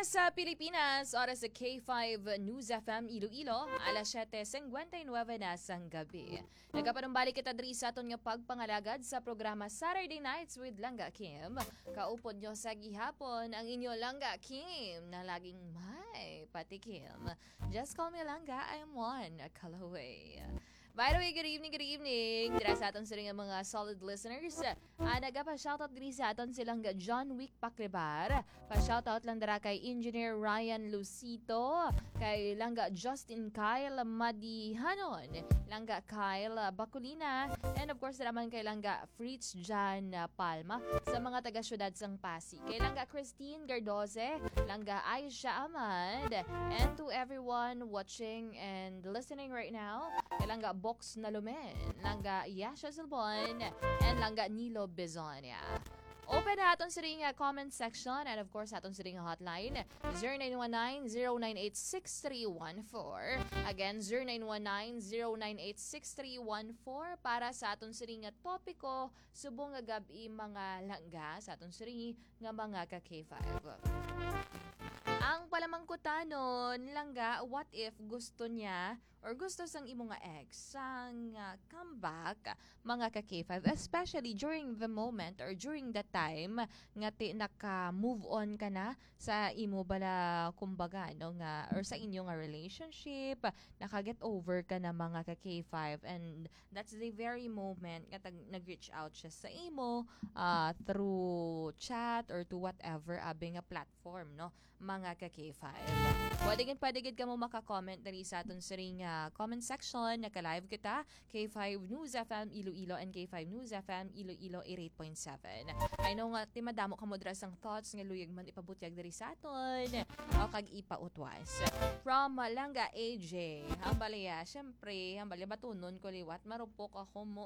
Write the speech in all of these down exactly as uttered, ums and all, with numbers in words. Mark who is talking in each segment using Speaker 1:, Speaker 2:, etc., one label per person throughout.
Speaker 1: sa Pilipinas, oras sa K five News F M Iloilo, alas siyete singkwenta y nueve na sang gabi. Nagkapanumbalik kita diri sa aton nga pagpangalagad sa programa Saturday Nights with Langga Kim. Kaupod nyo sa gihapon ang inyo Langga Kim na laging may patikim. Just call me Langga, I'm one call away. By the way, good evening, good evening. Dira sa aton silang mga solid listeners. Uh, Nagpa-shoutout diri sa aton silang John Wick Pakribar. Pa-shoutout lang dira kay Engineer Ryan Lucito, kay Langga Justin Kyle Madihanon, Langga Kyle Baculina, and of course naman kay Langga Fritz Jan Palma sa mga taga-syudad sang Pasig. Kay Langga Christine Gardoze, Langga Aisha Ahmad, and to everyone watching and listening right now, kay Langga Box Nalumen, Langga Yasha Silbon, and Langga Nilo Bezonia. Open na aton sa ring comment section and of course aton sa ring hotline zero nine one nine, zero nine eight six three one four. Again, zero nine one nine, zero nine eight six three one four para sa aton sa ring topiko subong nga gabi mga langga sa aton sa ring nga mga ka K five. Ang palamangkutanon, Langga, what if gusto niya or gusto sang imo nga ex sang uh, comeback mga ka K five, especially during the moment or during the time nga ti naka-move on ka na sa imo bala kumbaga no nga or sa inyo nga relationship, naka-get over ka na mga ka K five, and that's the very moment nga tag- nag-reach out siya sa imo uh, through chat or to whatever abing nga platform no mga ka K five. Pwede gid pwede gid ka mo maka-comment diri sa aton sa ring uh, comment section. Naka-live kita K five News F M Iloilo and K five News F M Iloilo eighty-eight point seven. I know nga ti madamo ka mo dira sang thoughts nga luyag man ipabutyag diri sa aton o kag ipautwas. From Langga A J, ang balaya, syempre, ang balaya batunon ko liwat marupok ako mo.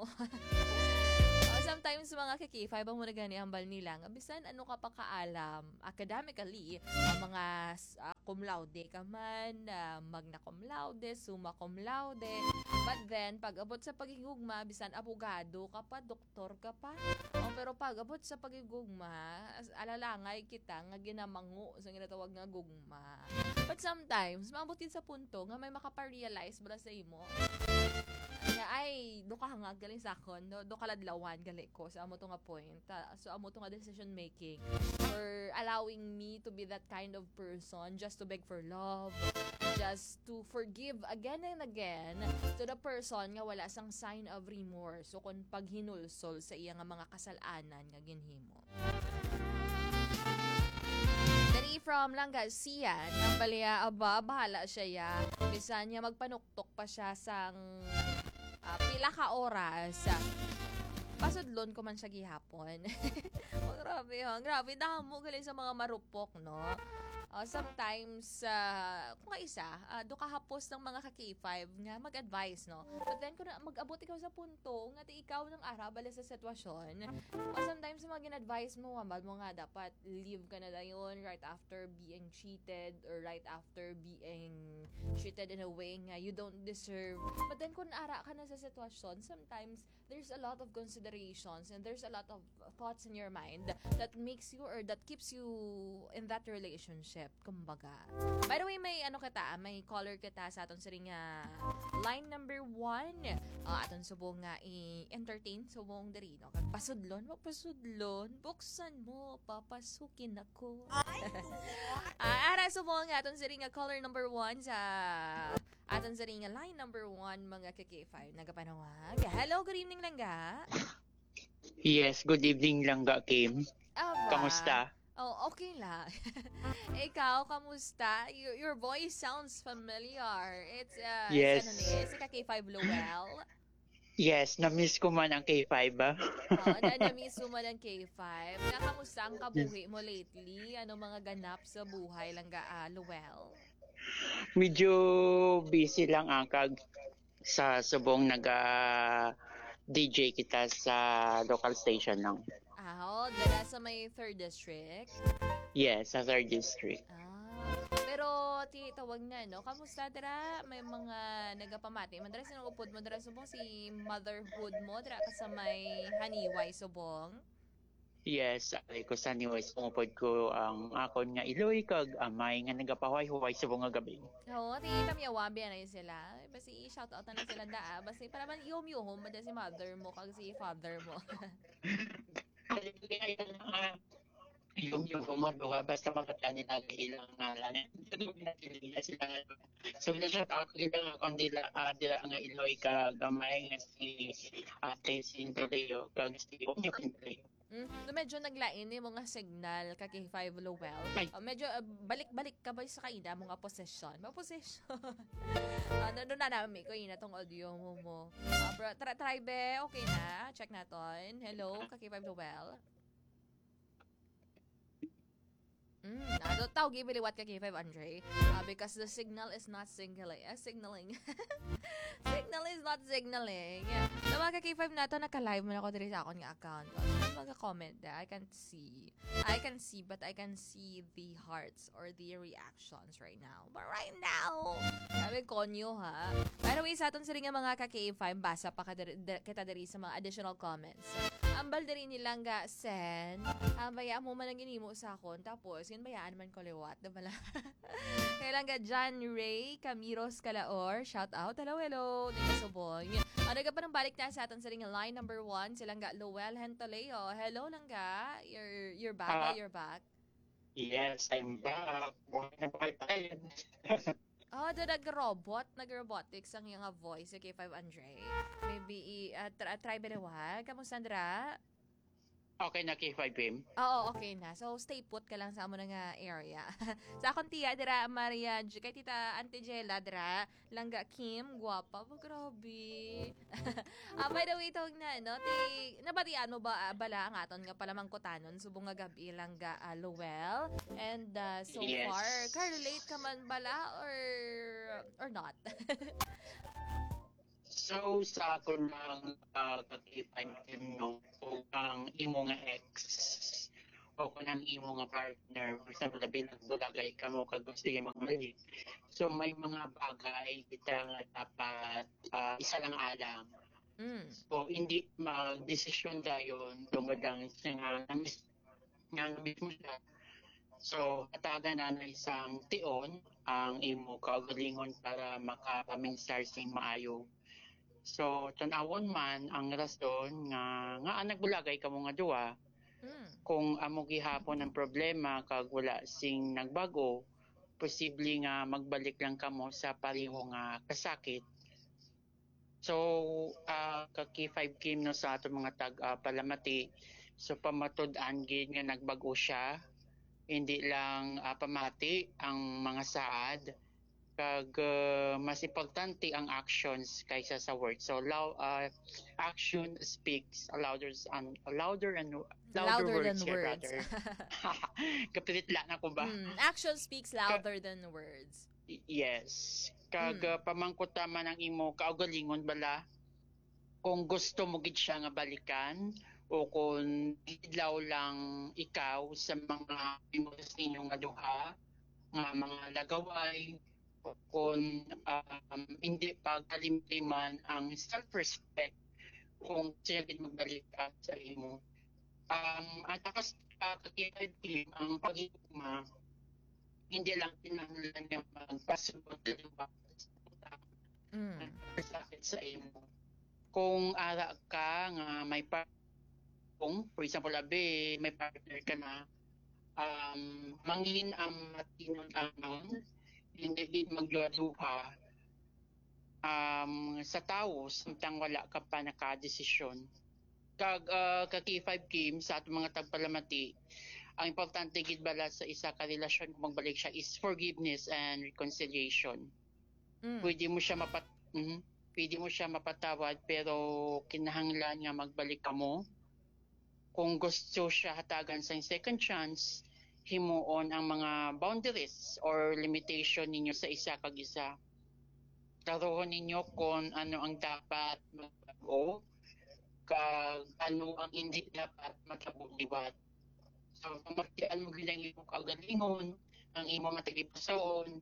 Speaker 1: Sometimes mga ka K five ang muna gani hambal nila nga bisan ano ka pa kaalam academically, ang mga uh, cum laude ka man, uh, magna cum laude, summa cum laude, but then pag abot sa pagigugma bisan abogado ka pa, doktor ka pa, oh, pero pag abot sa pagigugma alalangay kita nga ginamango sa ginatawag nga gugma. But sometimes maabutin sa punto nga may makapa-realize bala sa imo nga ay do ka hangag galing sa akon, do, do kaladlawan gali ko sa amo to nga point, uh, so amo to nga decision making for allowing me to be that kind of person just to beg for love, just to forgive again and again to the person nga wala sang sign of remorse so kung paghinulsol sa iya nga mga kasalanan nga ginhimo. Dari from Langga Sian, ang balya aba bahala siya ya bisan niya magpanuktok pa siya sang Uh, pila ka oras. Pasudlon ko man siya gihapon. Oh, grabe ha. Grabe. Dahamo galing sa mga marupok, no? Uh, sometimes, uh, kung nga isa, uh, do kahapos ng mga ka K five nga mag-advise, no? But then, kung mag-abot ikaw sa punto, nga ti ikaw ng arabala sa sitwasyon, uh, sometimes, mga gin-advise mo, ambal mo nga, dapat leave ka na dayon right after being cheated or right after being treated in a way nga you don't deserve. But then, kung ara ka na sa sitwasyon, sometimes, there's a lot of considerations and there's a lot of thoughts in your mind that makes you or that keeps you in that relationship. Kumbaga. By the way, may ano kita, may caller kita sa aton sa ring uh, line number one. Uh, aton subong nga i-entertain subong diri, no? Kag pasudlon, wag pasudlon, buksan mo, papasukin ako. uh, ara subong nga aton sa ring uh, caller number one sa aton sa ring uh, line number one mga ka K five nagapanawag. Hello, good evening Langga.
Speaker 2: Yes, good evening Langga Kim.
Speaker 1: Aba.
Speaker 2: Kamusta?
Speaker 1: Oh, okay lang. Ikaw, kamusta? Your, your voice sounds familiar. It's, uh,
Speaker 2: yes.
Speaker 1: It's, ano ni, it's ka K five Lowell.
Speaker 2: Yes, na-miss ko man ang K five ba?
Speaker 1: Oo, na na-miss mo man ang K five. Nakamusta ang kabuhi mo lately? Ano mga ganap sa buhay lang ga, uh, Lowell?
Speaker 2: Medyo busy lang ang kag sa subong naga D J kita sa local station lang.
Speaker 1: Ah, oh, dala sa may third district?
Speaker 2: Yes, sa third district.
Speaker 1: Ah, pero ti tawag na, no? Kamusta dira? May mga nagapamati. Mandara sinungupod mo dira subong si motherhood mo dira ka sa may Haniway subong?
Speaker 2: Yes, ari ko sa niwas pumupod ko ang akon nga iloy kag amay nga nagapahuay-huway sa bunga gabi.
Speaker 1: Oo, ti kami awabi na yun sila. Basi shoutout na lang sila daa. Basi para man iyom-yom mo si mother mo kag si father mo.
Speaker 2: Yung yung gumagawa basta makatani na ilang ngalan. Nila sila. So na siya ako ilang akong dila ah, dila nga iloy ka gamay nga si Ate Cinderello kag si Omyo Cinderello.
Speaker 1: Mm, no, medyo naglain yung mga signal kaki five Lowell.
Speaker 2: Ay.
Speaker 1: Uh, medyo uh, balik-balik ka ba sa kaina mga possession? Mga possession. ano uh, na namin ko ina tong audio mo mo. Uh, bro, try, try be, okay na. Check natin. Hello, kaki five Lowell. Mm, ano tao gibili what kaki five Andre? Uh, because the signal is not signaling. Uh, signaling. Signal is not signaling. So mga ka-K five na to, naka-live mo na ako dito sa akong nga account. So, mag-comment na, I can't see. I can see, but I can see the hearts or the reactions right now. But right now, sabi konyo ha. By the way, sa aton sila nga mga ka-K five, basa pa kita diri sa mga additional comments. Ambal diri nilang ga sen, ang bayaan mo man ang ginimo sa akon, tapos yun bayaan man ko liwat, diba lang? Kailan ga John Ray Camiros Calaor, shout out, hello hello, di ka subong. Ano ga pa nang balik na sa aton sa ring line number one, silang ga Lowell Hentoleo, hello lang ga, you're, you're back,
Speaker 2: Ah.
Speaker 1: uh, you're back.
Speaker 2: Yes, I'm back. Buhay na buhay tayo.
Speaker 1: Oh, the nag-robot, nag-robotics ang iyong voice, okay, five Andre. Maybe, uh, try, try ba na kamusta, Andra?
Speaker 2: Okay na K five M.
Speaker 1: Oo, okay na. So, stay put ka lang sa amo nga area. Sa akong tiya, dira, Maria, kay tita Auntie Jella, dira, Langga Kim, guwapa. Oh, grabe. ah, by the way, tawag na, no, ti, nabatian mo ba, uh, bala ang aton nga pala mangkutanon, subong nga gabi, Langga uh, Lowell. And uh, so
Speaker 2: Yes.
Speaker 1: far, ka-relate ka man bala or, or not?
Speaker 2: So, sa ako ng uh, kakipay no, o ang imo nga ex, o kung ang imo nga partner, for example, labi nagbulagay ka mo, kag gusto yung magmali. So, may mga bagay kita nga dapat uh, isa lang alam.
Speaker 1: Mm.
Speaker 2: So, hindi mag-desisyon dayon, dumadang siya nga namis, nga namis mo siya. So, kataga na na isang tion ang imo kaugalingon para makapaminsar sing maayo. So, tanawon man ang rason nga nga anak bulagay kamo nga duwa
Speaker 1: Mm.
Speaker 2: kung amo gihapon ang problema kag wala sing nagbago, posible nga magbalik lang kamo sa pareho nga kasakit. So, uh, kaki five kim no sa ato mga tag uh, palamati. So, pamatud-an gid nga nagbago siya. Hindi lang uh, pamati ang mga saad kag uh, mas importante ang actions kaysa sa words. So loud uh, action speaks louder and louder and louder,
Speaker 1: Louder
Speaker 2: words
Speaker 1: than
Speaker 2: here,
Speaker 1: words.
Speaker 2: brother. Kapilit lang ako ba?
Speaker 1: Mm, action speaks louder than words.
Speaker 2: Y- Yes. Kag
Speaker 1: Mm.
Speaker 2: uh, pamangkot man ang imo kaugalingon bala kung gusto mo gid siya nga balikan o kung idlaw lang ikaw sa mga imos ninyo nga duha nga mga lagaway o kung um, hindi pagkalimtiman ang self-respect kung siya gid magbalik ka sa imo. Um, at tapos uh, kakitid team ang pag-iuma hindi lang kinahanglan nga magpasubot sa
Speaker 1: Mm.
Speaker 2: sakit sa imo. Kung ara ka nga may par- kung for example labi may partner ka na um, mangin ang matinong anon hindi din magluha um, sa tao samtang wala ka pa nakadesisyon. Kag uh, kaki five kim sa atong mga tagpalamati, ang importante gid bala sa isa ka relasyon kung magbalik siya is forgiveness and reconciliation.
Speaker 1: Mm.
Speaker 2: Pwede mo siya mapat mhm, pwede mo siya mapatawad pero kinahanglan nga magbalik ka mo. Kung gusto siya hatagan sa second chance, himuon ang mga boundaries or limitation ninyo sa isa kag isa. Karoon ninyo kung ano ang dapat magbago kag ano ang hindi dapat matabuliwat. So, pamatian mo gilang imong kaugalingon, ang imo matagipasoon,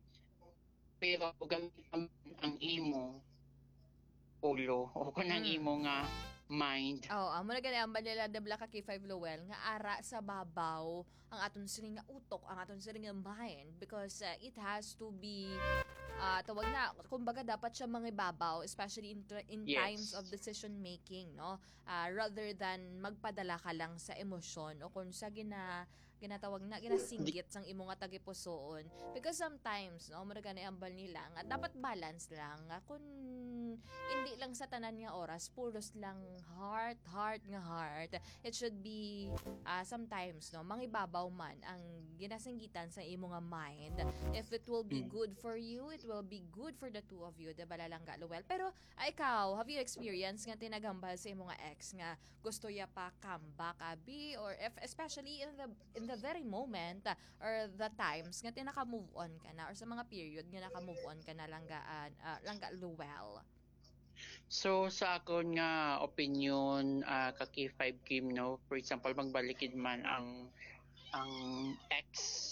Speaker 2: pero gamit ang imo ulo o kung ang
Speaker 1: Mm.
Speaker 2: imo nga mind.
Speaker 1: Oo, amo na gani ang balila debla ka K five Lowell nga ara sa babaw ang aton siring nga utok, ang aton siring nga mind because uh, it has to be ah tawag na kumbaga dapat siya mangibabaw especially in, tra- in times of
Speaker 2: Yes.
Speaker 1: decision making, no. Ah, rather than magpadala ka lang sa emosyon o kung sa gina ginatawag na
Speaker 2: Di-
Speaker 1: ginasinggit sang imo nga tagipusoon because sometimes no mura gani ambal nila nga dapat balance lang nga kung hindi lang sa tanan nga oras puros lang heart heart nga heart, it should be ah, sometimes no mangibabaw man ang ginasinggitan sa imo nga mind. If it will be
Speaker 2: Mm.
Speaker 1: good for you, it will be good for the two of you, diba lalangga Luwel? Pero ah, ikaw, have you experienced nga tinagambal sa imo nga ex nga gusto ya pa comeback abi or if especially in the in the very moment ah, or the times nga tinaka-move on ka na or sa mga period nga naka-move on ka na langgaan ah, langga Luwel?
Speaker 2: So sa akon nga opinion, ah, ka K five Kim, no, for example magbalikid man ang ang ex,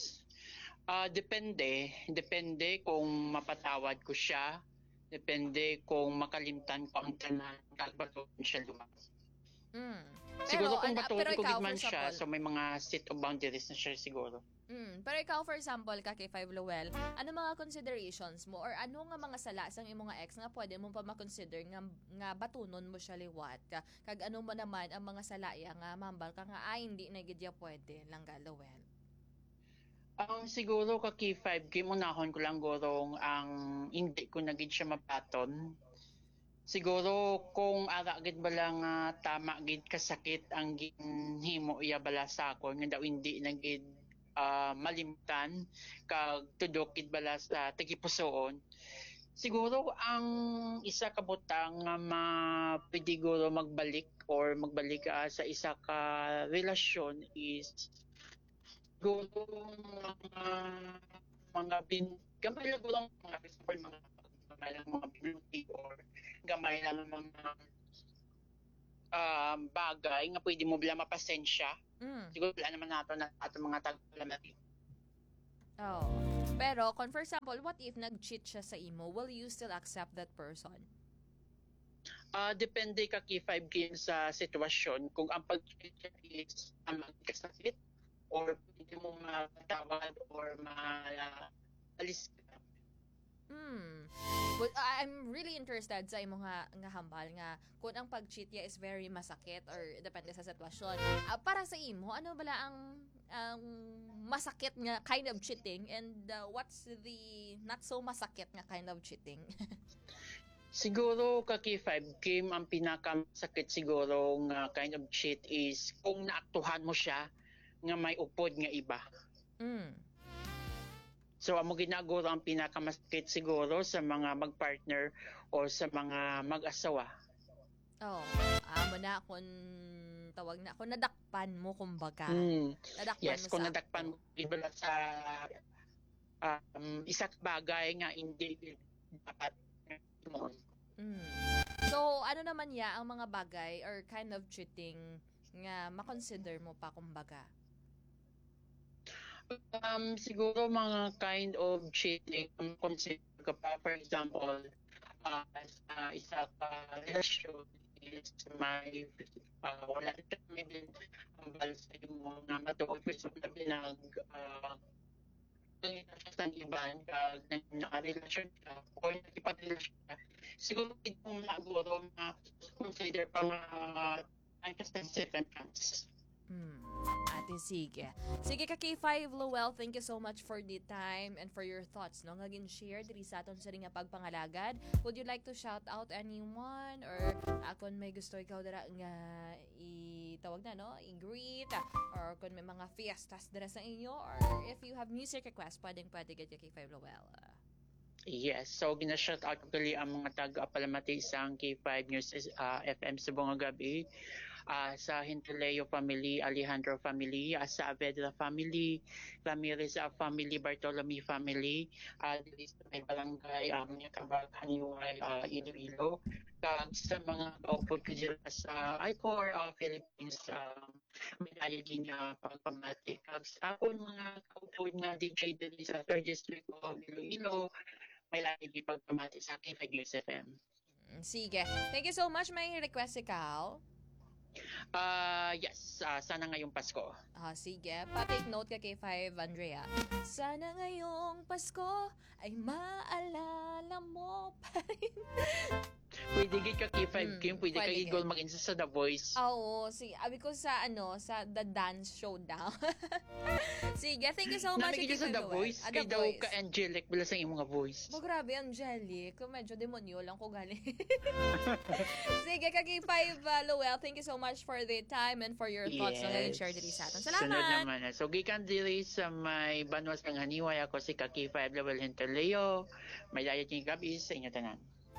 Speaker 2: ah depende depende kung mapatawad ko siya, depende kung makalimtan ko ang tanan kag bato siya lumas.
Speaker 1: Mm. Pero
Speaker 2: Siguro kung
Speaker 1: an ah,
Speaker 2: batuon
Speaker 1: pero
Speaker 2: ko
Speaker 1: ikaw
Speaker 2: gid
Speaker 1: for
Speaker 2: man siya,
Speaker 1: example,
Speaker 2: so may mga set of boundaries na siya siguro.
Speaker 1: mm, pero ikaw for example ka kay Five Lowell, ano mga considerations mo or ano nga mga sala sang imo nga ex nga pwede mo pa ma-consider nga nga batunon mo siya liwat ka kag ano mo naman ang mga salaya nga mambal ka nga ay hindi na gid ya pwede langga Lowell.
Speaker 2: Ang siguro ka K five Kim, unahon ko lang gorong ang hindi ko na gid siya mapaton. Siguro kung ara gid bala nga tama gid kasakit ang ginhimo iya bala sa akon nga daw hindi na gid ah, malimtan kag tudok gid bala sa tagipusoon. Siguro ang isa ka butang nga ma pwede guro magbalik or magbalik ka sa isa ka relasyon is siguro mga mga bin gamay lang guro ang mga example mga gamay lang mga beauty or gamay lang mga um, bagay nga pwede mo bila mapasensya.
Speaker 1: Mm.
Speaker 2: Siguro wala naman nato na ato mga taglamati.
Speaker 1: Oh. Pero kung for example, what if nag-cheat siya sa imo, will you still accept that person?
Speaker 2: Ah, depende ka K five Kim sa sitwasyon kung ang pag-cheat is ang magkasakit or pwede mo matawad or maalis ka.
Speaker 1: Hmm. Well, I- I'm really interested sa imo nga nga hambal nga kung ang pag-cheat ya is very masakit or depende sa sitwasyon. Ah, para sa imo, ano bala ang ang masakit nga kind of cheating and uh, what's the not so masakit nga kind of cheating?
Speaker 2: Siguro ka K five Kim, ang pinakamasakit siguro nga kind of cheat is kung naaktuhan mo siya nga may upod nga iba.
Speaker 1: mm.
Speaker 2: So amo ginaguro ang pinakamasakit siguro sa mga magpartner o sa mga mag-asawa.
Speaker 1: Oh, amo na kung tawag na kung nadakpan mo kumbaga.
Speaker 2: Mm.
Speaker 1: Nadakpan
Speaker 2: Yes,
Speaker 1: mo
Speaker 2: kung
Speaker 1: sa
Speaker 2: nadakpan
Speaker 1: akto.
Speaker 2: mo ibala sa um, isa ka bagay nga hindi dapat mo.
Speaker 1: Mm. So, ano naman ya ang mga bagay or kind of cheating nga makonsider mo pa kumbaga?
Speaker 2: Um, siguro mga kind of cheating, um, consider ka pa, for example, uh, sa isa ka relasyon is may uh, wala siya may din ang balsa mo na matuog sa na pinag uh, pangita siya sa iban kag nakarelasyon siya o nakipagrelasyon siya. Siguro ito mga guro na consider pa mga uh, ang second chance.
Speaker 1: Hmm. Ate, sige. Sige ka K five Lowell, thank you so much for the time and for your thoughts, no? Nga gin-share diri sa aton sa ring nga pagpangalagad. Would you like to shout out anyone or akon may gusto ikaw dira nga itawag na, no? I-greet or kung may mga fiestas dira sa inyo or if you have music request, pwedeng pwede gid ka K five Lowell.
Speaker 2: Yes, so gina-shout out ko gali ang mga taga-Palamati sa K five News uh, F M sa buong gabi. Uh, sa Hintileo family, Alejandro family, uh, sa Avedra family, Ramirez uh, family, Bartolome family, uh, dili sa may barangay, um, yung kabaghan yung uh, Iloilo. Kag sa mga kaupod ko dira sa I C O R uh, Philippines, uh, may naligin na pagpamati. Kag sa akong mga kaupod na D J dili sa third District of Iloilo, may lagi pagpamati sa K five News F M.
Speaker 1: Sige. Thank you so much. May request ikaw?
Speaker 2: Ah, yes, ah, sana ngayong Pasko.
Speaker 1: Ah, sige. Pa-take note ka kay five, Andrea. Sana ngayong Pasko ay maalala mo pa rin.
Speaker 2: Pwede gid ka kay five
Speaker 1: Mm,
Speaker 2: Kim, pwede ka
Speaker 1: pwede
Speaker 2: igol
Speaker 1: gid.
Speaker 2: mag-insa sa The Voice.
Speaker 1: Oo, sige. Abi ko sa ano, sa The Dance Showdown. Sige, thank you so much.
Speaker 2: Namigil sa
Speaker 1: Kay
Speaker 2: The
Speaker 1: Noel.
Speaker 2: Voice,
Speaker 1: Ah,
Speaker 2: kay
Speaker 1: The
Speaker 2: daw
Speaker 1: Voice.
Speaker 2: ka angelic bila sa imong nga voice.
Speaker 1: Oh, grabe, Angelic. Medyo demonyo lang ko galing. Sige, kagay five, uh, Lowell, thank you so much for the time and for your thoughts na ngayon share dito sa atin.
Speaker 2: Sunod
Speaker 1: Salamat!
Speaker 2: naman. ah. So, gikan diri sa may Banwas ng Haniway, ako si Kaki five Level Hinterleo. May dayat yung gabi sa inyo tanan.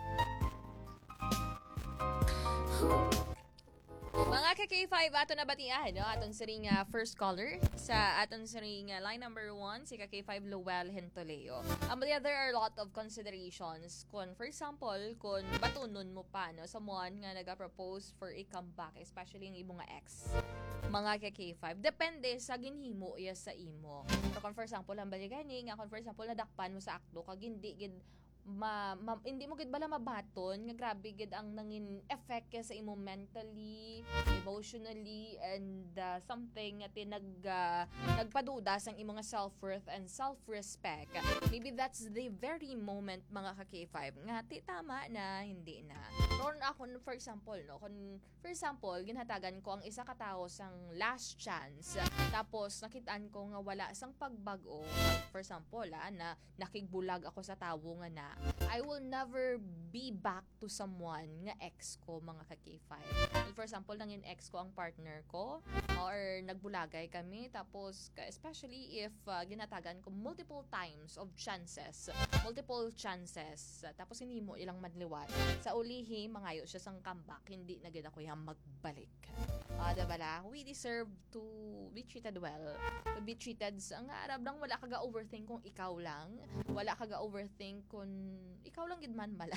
Speaker 1: Mga ka K five, ato na batian, no? Aton siring uh, first caller sa aton siring uh, line number one, si ka K five Lowell Hentoleo. Um, but yeah, there are a lot of considerations. Kung, for example, kung batunon mo pa, no? Someone nga nag-propose for a comeback, especially yung ibong nga ex. Mga ka K five, depende sa ginhimo iya sa imo. Pero kung for example, ang baligani, nga kung for example, nadakpan mo sa akto, kag hindi gid ma, ma hindi mo gid bala mabaton nga grabe gid ang nangin effect kaya sa imo mentally, emotionally, and uh, something nga tinag uh, nagpaduda sa imo nga self-worth and self-respect. Maybe that's the very moment mga ka K five nga ti tama na hindi na. Ron ako for example no, kung for example ginhatagan ko ang isa ka tawo sang last chance tapos nakitaan ko nga wala sang pagbago, for example ah, na nakigbulag ako sa tawo nga na I will never be back to someone nga ex ko mga ka K five. For example, nangin ex ko ang partner ko or nagbulagay kami tapos especially if uh, ginatagan ko multiple times of chances, multiple chances tapos hindi mo ilang madliwat. Sa ulihi, mangayo siya sang comeback, hindi na gid ako yang magbalik. Ah, uh, diba la? We deserve to be treated well. To be treated sa nga arab lang wala ka ga-overthink kung ikaw lang. Wala ka ga-overthink kung ikaw lang gid man bala.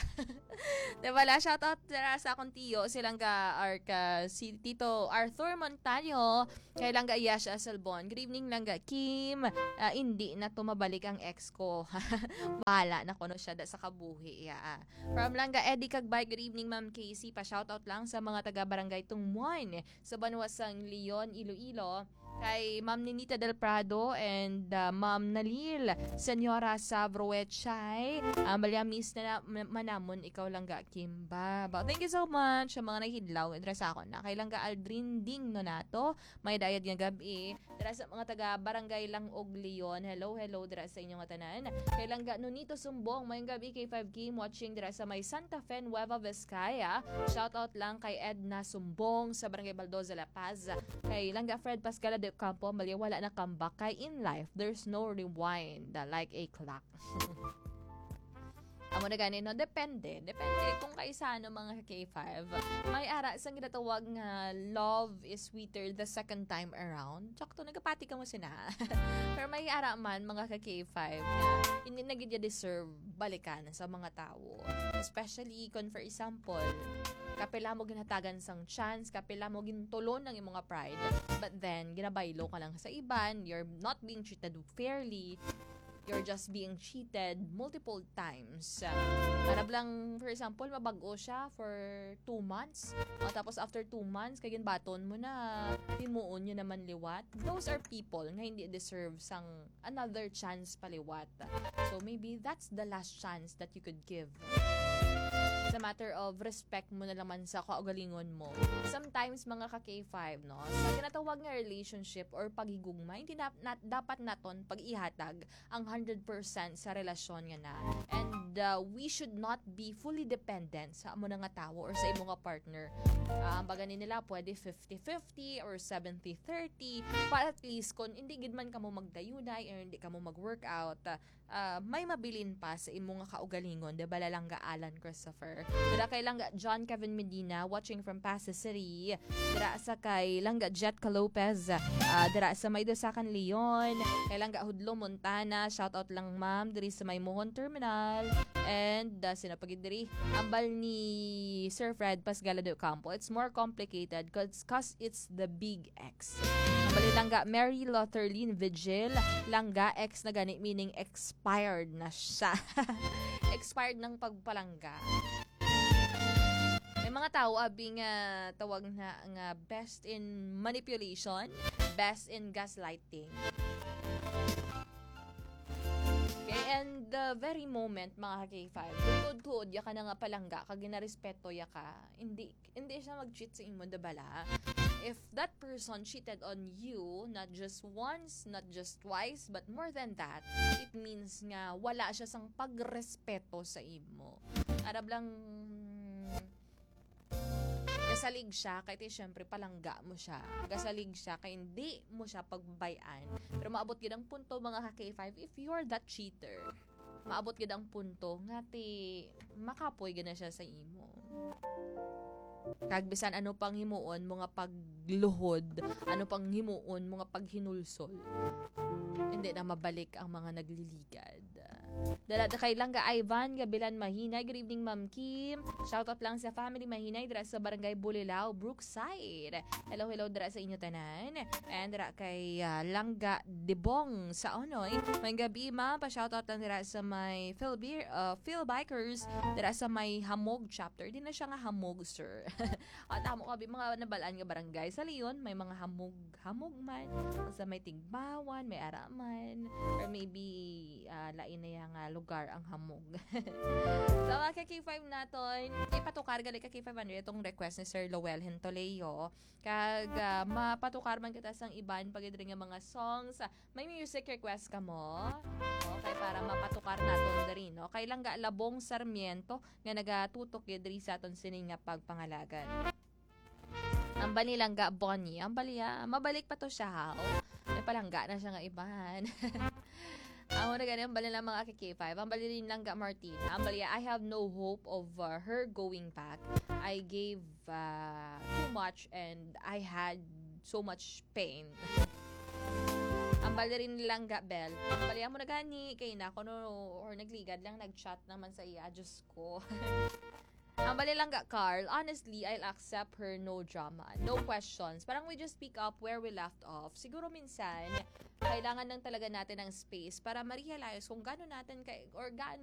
Speaker 1: Diba la? Shoutout sa akong tiyo, silang ka, ar, ka si Tito Arthur Montaño, kay lang ga iya siya Salbon. Good evening lang ga Kim. Uh, hindi na tumabalik ang ex ko. Bahala na kuno siya da sa kabuhi. Ya. From lang ga Eddie Kagbay, good evening Ma'am Casey. Pa shoutout lang sa mga taga Barangay Tungmuan sa Banwasang Leon, Iloilo. Kay Ma'am Ninita Del Prado and uh, Ma'am Nalil, Senyora Savroet Chay, um, Balyamis na, na manamon, ikaw lang ga Kimba. But thank you so much sa mga nahidlaw. Dira sa ako na. Kay lang ga Aldrin Ding Nonato, may dayad nga gabi. Dira sa mga taga Barangay lang og Leon. Hello, hello dira sa inyong tanan. Kay lang ga Nonito Sumbong, may gabi K five Kim watching dira sa may Santa Fe Nueva Vizcaya. Shout out lang kay Edna Sumbong sa Barangay Baldoza La Paz. Kay lang ga Fred Pascala de Campo, mali wala na comeback. Kay in life, there's no rewind like a clock. Amo na ganin, no? Depende. Depende kung kaisano mga K five. May ara sang ginatawag nga love is sweeter the second time around. Tsakto, nagapati ka mo sina. Pero may ara man mga K five nga hindi na gid deserve balikan sa mga tao. Especially kung for example, kapila mo ginhatagan sang chance, kapila mo gintulon ng imong pride, but then ginabaylo ka lang sa iban, you're not being treated fairly, you're just being cheated multiple times. Uh, Arab lang, for example, mabago siya for two months. O, tapos after two months, kagin baton mo na, himuon nyo naman liwat. Those are people na hindi deserve sang another chance paliwat. So maybe that's the last chance that you could give. It's a matter of respect mo na naman sa kaugalingon mo. Sometimes, mga ka K five, no, sa tinatawag nga relationship or pagigugma, hindi na, na, dapat naton pag-ihatag ang one hundred percent sa relasyon nga na. And uh, we should not be fully dependent sa amo na nga tao or sa imo nga partner. Uh, ang baga nila, pwede fifty-fifty or seventy thirty. Para at least, kung hindi gid man ka mo magdayunay or hindi ka mo mag-workout, uh, uh, may mabilin pa sa imo nga kaugalingon. Diba lang ga Alan Christopher. Dira kay langga John Kevin Medina watching from Pasay City. Dira sa kay langga Jetka Lopez. Uh, dira sa may Dusakan Leon. Kay langga Hudlo Montana. Shout out lang ma'am diri sa may Mohon Terminal. And uh, sinapagid diri ambal ni Sir Fred Pasgala de Campo. It's more complicated cause, cause it's the big X. Ambali langga Mary Lotherlyn Vigil. Langga X na gani meaning expired na siya. Expired ng pagpalangga. mga tao abi nga tawag na nga best in manipulation, best in gaslighting. Okay, and the very moment mga ka-K five, tuod-tuod ya ka na nga palangga, kag ginarespeto ya ka, hindi hindi siya mag-cheat sa imo da bala. If that person cheated on you, not just once, not just twice, but more than that, it means nga wala siya sang pagrespeto sa imo. Arab lang gasalig siya, kaya ti syempre palangga mo siya. Gasalig siya, kaya hindi mo siya pagbayan. Pero maabot gid ang punto mga ka-K five, if you're that cheater, maabot gid ang punto nga ti makapoy gina siya sa imo. Kag bisan ano pang himuon mo nga pagluhod, ano pang himuon mo nga paghinulsol, hindi na mabalik ang mga nagliligad. Dala kay lang ga Ivan Gabilan Mahinay. Good evening Ma'am Kim. Shoutout lang sa family Mahinay dira sa Barangay Bulilao, Brookside. Hello hello dira sa inyo tanan. And dira kay uh, Langga Debong sa Onoy. May gabi ma pa shoutout lang dira sa may Phil Beer, uh, Phil Bikers dira sa may Hamog chapter. Di na siya nga Hamog sir. At amo kabi mga nabalaan nga barangay sa Leon, may mga hamog hamog man sa may Tigbawan, may Araman, or maybe uh, lain na yang uh, lugar ang hamog. So mga ka-K five naton, ipatukar gali ka-K five hundred itong request ni Sir Lowell Hentoleo. Kag uh, mapatukar man kita sang iban pagidri nga mga songs. Uh, may music request ka mo? Okay, para mapatukar naton diri no. Kay lang ga Labong Sarmiento nga nagatutok diri sa aton sining nga pagpangalagan. Ang bali lang ga Bonnie, ang bali ah, mabalik pa to siya ha. May palangga na siya nga iban. Ako na ganyan, bali lang mga ka-K five. Ang bali rin lang ga Martina. Ang bali, I have no hope of uh, her going back. I gave uh, too much and I had so much pain. Ang bali rin lang ga Bell. Ang bali mo na gani, kay na ako no, or nagligad lang, nag-chat naman sa iya. Diyos ko. Ang bali lang ga Carl, honestly, I'll accept her no drama, no questions. Parang we just pick up where we left off. Siguro minsan, kailangan lang talaga natin ng space para ma-realize kung gaano natin, kay, or gaano